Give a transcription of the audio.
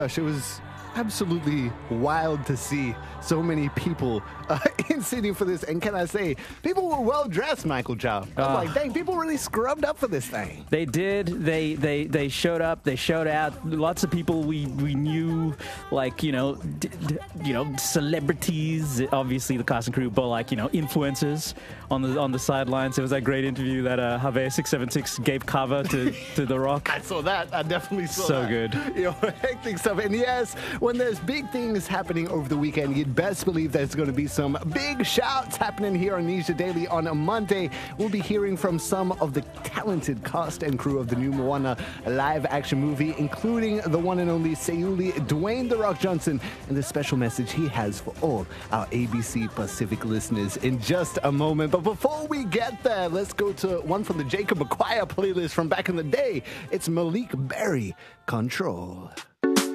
Gosh, it was absolutely wild to see so many people in Sydney for this. And can I say, people were well dressed, Michael Chow. I was like, dang, people really scrubbed up for this thing. They did. They showed up. They showed out. Lots of people we knew, like, you know, celebrities, obviously the cast and crew, but like, you know, influencers on the sidelines. It was that great interview that Harvey 676 gave cover to The Rock. I saw that. I definitely saw that. So good. You know, hectic stuff. And yes, when there's big things happening over the weekend, you'd best believe there's going to be some big shouts happening here on Nisha Daily on a Monday. We'll be hearing from some of the talented cast and crew of the new Moana live-action movie, including the one and only Sayuli Dwayne The Rock Johnson, and the special message he has for all our ABC Pacific listeners in just a moment. But before we get there, let's go to one from the Jacob McQuire playlist from back in the day. It's Malik Berry, Control.